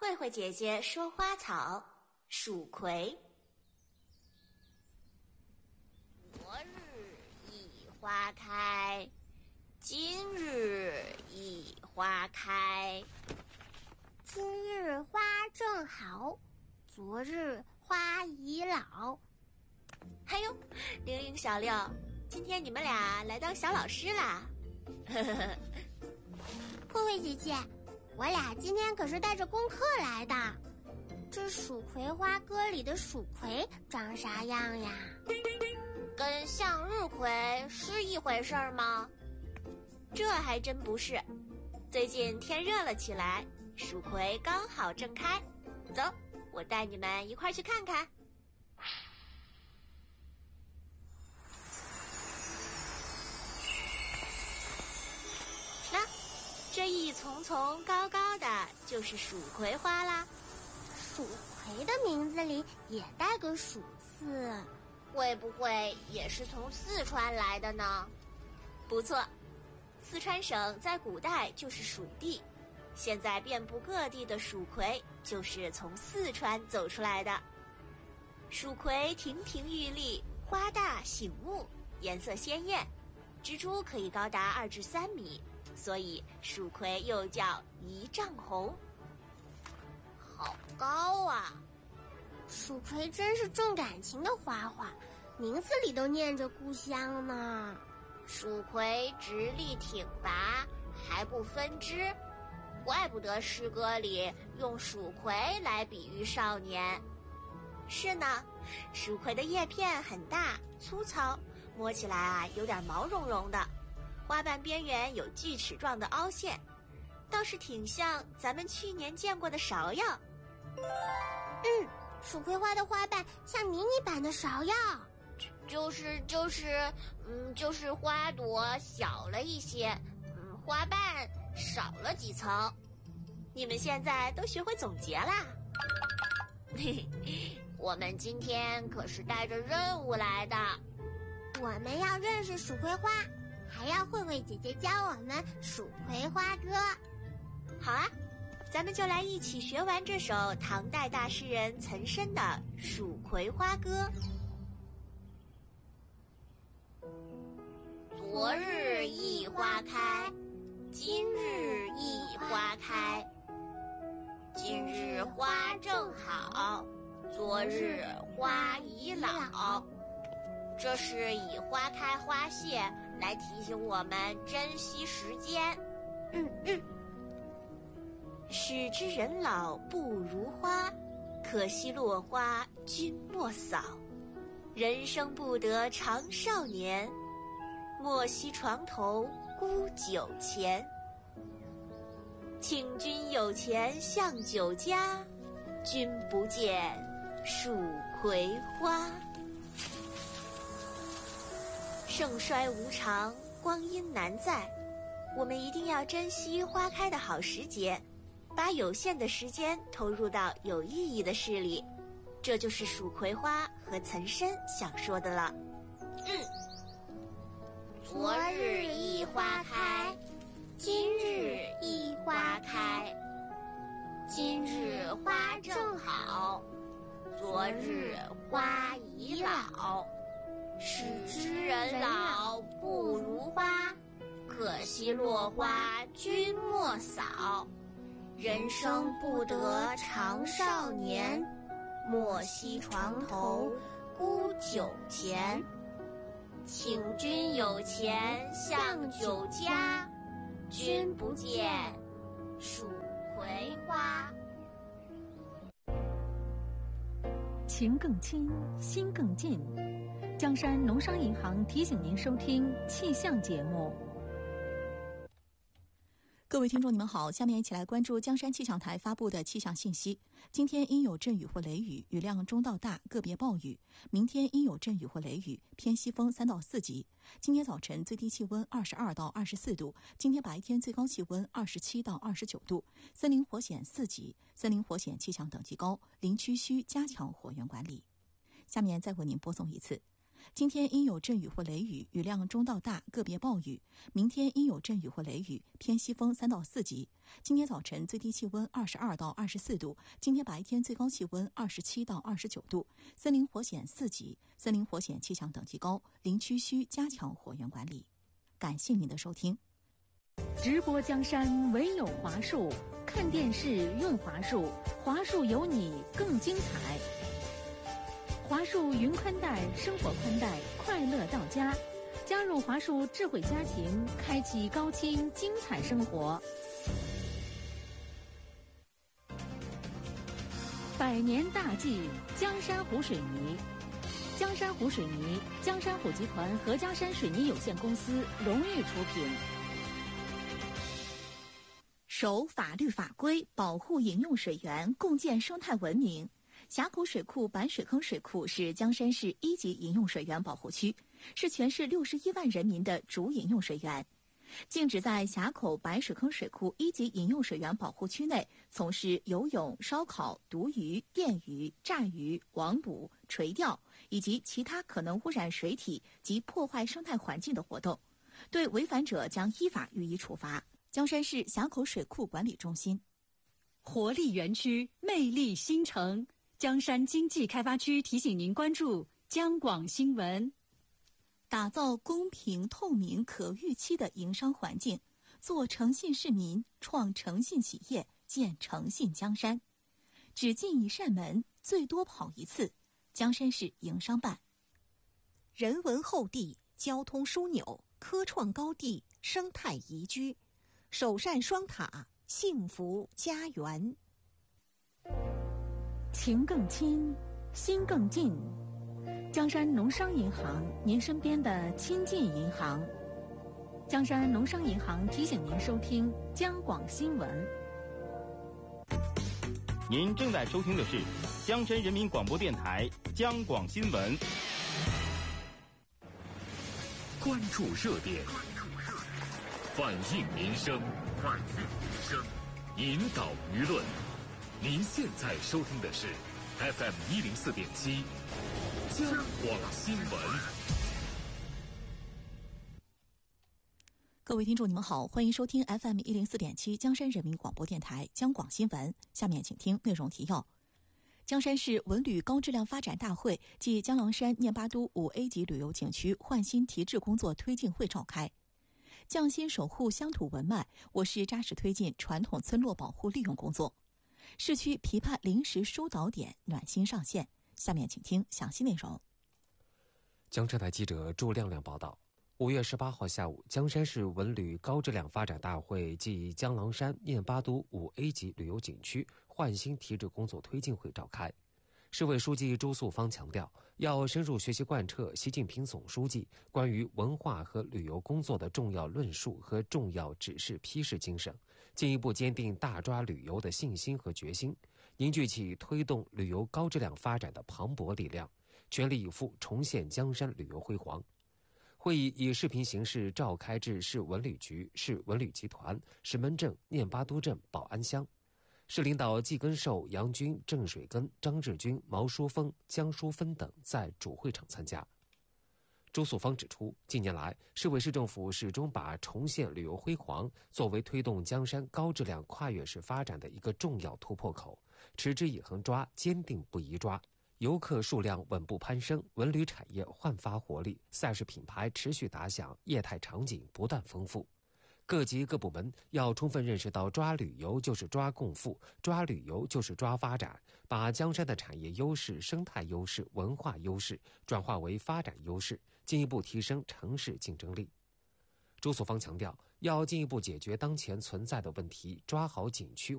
慧慧姐姐说花草，蜀葵。 昨日一花开，今日一花开。 今日花正好，昨日花已老。 哎呦，玲玲小六，今天你们俩来当小老师啦！ 慧慧姐姐，我俩今天可是带着功课来的。这蜀葵花歌里的蜀葵长啥样呀？ 跟向日葵是一回事吗？ 这还真不是。最近天热了起来，蜀葵刚好正开。走，我带你们一块去看看。那这一丛丛高高的就是蜀葵花啦。 蜀葵的名字里也带个蜀字， 会不会也是从四川来的呢？ 不错，四川省在古代就是蜀地，现在遍布各地的蜀葵就是从四川走出来的。蜀葵亭亭玉立，花大醒目，颜色鲜艳，植株可以高达2至3米，所以蜀葵又叫一丈红。 好高啊！ 蜀葵真是重感情的花花，名字里都念着故乡呢。 蜀葵直立挺拔，还不分枝，怪不得诗歌里用蜀葵来比喻少年。 是呢，蜀葵的叶片很大粗糙，摸起来有点毛茸茸的，花瓣边缘有锯齿状的凹陷，倒是挺像咱们去年见过的芍药。 蜀葵花的花瓣像迷你版的芍药， 就是花朵小了一些，花瓣少了几层。 你们现在都学会总结啦。 嘿嘿，我们今天可是带着任务来的。 我们要认识蜀葵花，还要慧慧姐姐教我们蜀葵花歌。 好啊，咱们就来一起学完这首唐代大诗人岑参的《蜀葵花歌》。 昨日一花开，今日一花开。今日花正好，昨日花已老。这是以花开花谢来提醒我们珍惜时间。 使之人老不如花，可惜落花君莫扫。人生不得长少年，莫惜床头沽酒钱。请君有钱向酒家，君不见蜀葵花。盛衰无常，光阴难再，我们一定要珍惜花开的好时节，把有限的时间投入到有意义的事里，这就是蜀葵花和岑参想说的了。 昨日一花开，今日一花开。今日花正好，昨日花已老。使之人老不如花，可惜落花君莫扫。人生不得长少年，莫惜床头沽酒钱。请君有钱向酒家，君不见蜀葵花。 情更亲，心更近。江山农商银行提醒您收听气象节目。 各位听众你们好，下面一起来关注江山气象台发布的气象信息。今天阴有阵雨或雷雨，雨量中到大，个别暴雨。明天阴有阵雨或雷雨，偏西风3到4级。今天早晨最低气温22到24度，今天白天最高气温27到29度。森林火险4级，森林火险气象等级高，林区需加强火源管理。下面再为您播送一次今天阴有阵雨或雷雨，雨量中到大，个别暴雨。明天阴有阵雨或雷雨，偏西风3到4级。今天早晨最低气温22到24度，今天白天最高气温27到29度。森林火险4级，森林火险气象等级高，林区需加强火源管理。感谢您的收听。 直播江山唯有华数，看电视用华数，华数有你更精彩。华数云宽带，生活宽带，快乐到家。加入华数智慧家庭，开启高清精彩生活。百年大计，江山湖水泥。江山湖水泥，江山湖集团和江山水泥有限公司荣誉出品。 守法律法规，保护饮用水源，共建生态文明。峡口水库板水坑水库是江山市1级饮用水源保护区，是全市61万人民的主饮用水源。禁止在峡口板水坑水库1级饮用水源保护区内从事游泳、烧烤、毒鱼、电鱼、炸鱼、网捕、垂钓以及其他可能污染水体及破坏生态环境的活动，对违反者将依法予以处罚。江山市峡口水库管理中心。 活力园区，魅力新城。江山经济开发区提醒您关注江广新闻。 打造公平、透明、可预期的营商环境，做诚信市民，创诚信企业，建诚信江山。只进一扇门，最多跑一次。江山市营商办。 人文厚地，交通枢纽，科创高地，生态宜居，首善双塔，幸福家园。 情更亲，心更近。江山农商银行，您身边的亲近银行。江山农商银行提醒您收听江广新闻。 您正在收听的是江山人民广播电台江广新闻。 关注热点，反映民生，引导舆论。您现在收听的是 FM 104.7江广新闻。 各位听众，你们好，欢迎收听 FM 104.7江山人民广播电台江广新闻。下面请听内容提要：江山市文旅高质量发展大会暨江郎山念巴都5A 级旅游景区焕新提质工作推进会召开。匠心守护乡土文脉，我市扎实推进传统村落保护利用工作。市区琵琶临时疏导点暖心上线。下面请听详细内容。 江浙台记者祝亮亮报道，5月18号下午，江山市文旅高质量发展大会暨江郎山念巴都5A 级旅游景区焕新提质工作推进会召开。市委书记朱素芳强调，要深入学习贯彻习近平总书记关于文化和旅游工作的重要论述和重要指示批示精神，进一步坚定大抓旅游的信心和决心，凝聚起推动旅游高质量发展的磅礴力量，全力以赴重现江山旅游辉煌。会议以视频形式召开至市文旅局、市文旅集团、石门镇、念巴都镇、保安乡。市领导季根寿、杨军、郑水根、张志军、毛淑峰、江淑芬等在主会场参加。朱素芳指出，近年来，市委市政府始终把重现旅游辉煌作为推动江山高质量跨越式发展的一个重要突破口，持之以恒抓，坚定不移抓。游客数量稳步攀升，文旅产业焕发活力，赛事品牌持续打响，业态场景不断丰富。各级各部门要充分认识到，抓旅游就是抓共富，抓旅游就是抓发展，把江山的产业优势、生态优势、文化优势转化为发展优势，进一步提升城市竞争力。朱素芳强调，要进一步解决当前存在的问题，抓好景区